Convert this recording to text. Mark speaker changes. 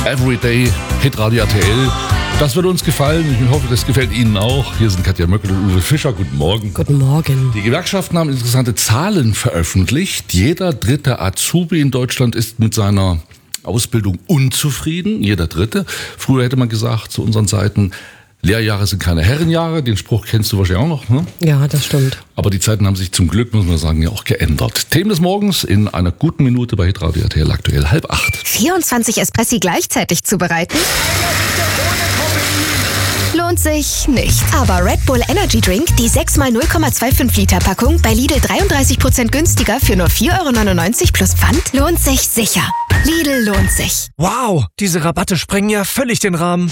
Speaker 1: Everyday, Hitradio RTL. Das wird uns gefallen. Ich hoffe, das gefällt Ihnen auch. Hier sind Katja Möckel und Uwe Fischer. Guten Morgen.
Speaker 2: Guten Morgen.
Speaker 1: Die Gewerkschaften haben interessante Zahlen veröffentlicht. Jeder dritte Azubi in Deutschland ist mit seiner Ausbildung unzufrieden. Jeder dritte. Früher hätte man gesagt, zu unseren Zeiten, Lehrjahre sind keine Herrenjahre. Den Spruch kennst du wahrscheinlich auch noch, ne?
Speaker 2: Ja, das stimmt.
Speaker 1: Aber die Zeiten haben sich zum Glück, muss man sagen, ja auch geändert. Themen des Morgens in einer guten Minute bei Hitradio RTL aktuell 7:30.
Speaker 3: 24 Espressi gleichzeitig zubereiten? Lohnt sich nicht. Aber Red Bull Energy Drink, die 6x 0,25 Liter Packung, bei Lidl 33% günstiger für nur 4,99 € plus Pfand, lohnt sich sicher. Lidl lohnt sich.
Speaker 4: Wow, diese Rabatte sprengen ja völlig den Rahmen.